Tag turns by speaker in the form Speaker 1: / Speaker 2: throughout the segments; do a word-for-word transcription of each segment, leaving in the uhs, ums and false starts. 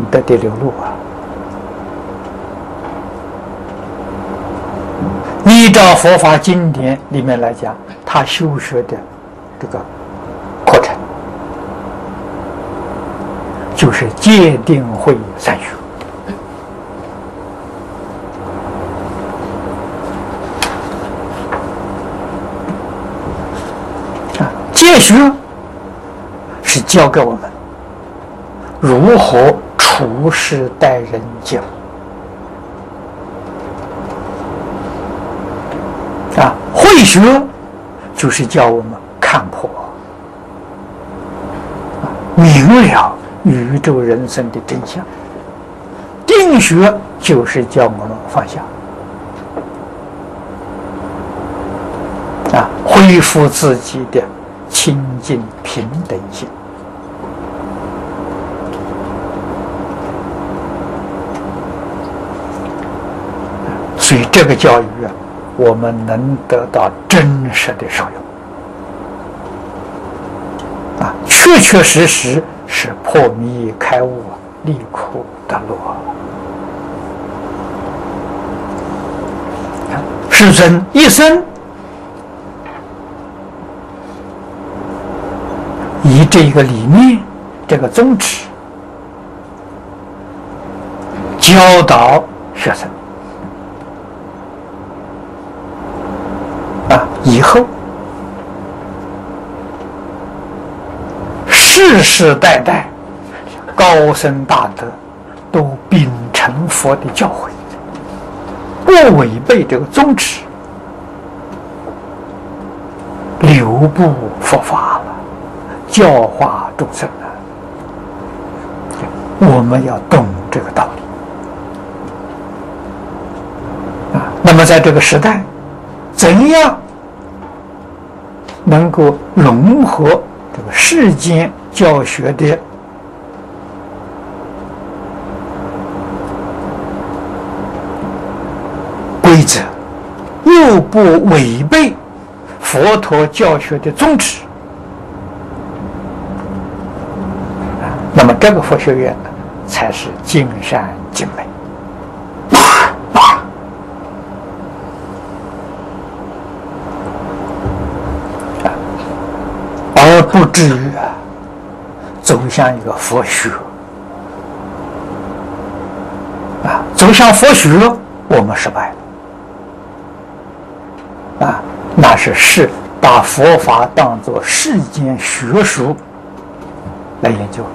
Speaker 1: 德的流露啊。依照佛法经典里面来讲，他修学的这个课程，就是戒定慧三学。啊，戒学是教给我们如何处事待人接物。啊，慧学就是教我们看破、啊、明了宇宙人生的真相。定学就是教我们放下，啊，恢复自己的清净平等心。所以这个教育啊，我们能得到真实的受用啊，确确实实是破迷开悟、离苦得乐。世尊一生以这个理念、这个宗旨教导学生。啊，以后世世代代高僧大德都秉承佛的教诲，不违背这个宗旨，流布佛法了，教化众生了。我们要懂这个道理啊。那么在这个时代，怎样能够融合这个世间教学的规则，又不违背佛陀教学的宗旨？那么这个佛学院呢，才是尽善尽美。而不至于啊走向一个佛学啊，走向佛学我们失败了啊，那是是把佛法当作世间学术来研究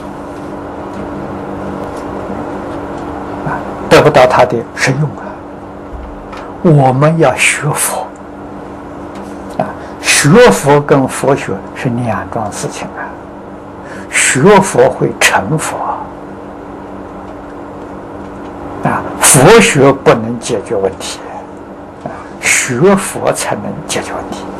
Speaker 1: 啊，得不到它的实用啊。我们要学佛。学佛跟佛学是两桩事情啊，学佛会成佛啊，佛学不能解决问题啊，学佛才能解决问题。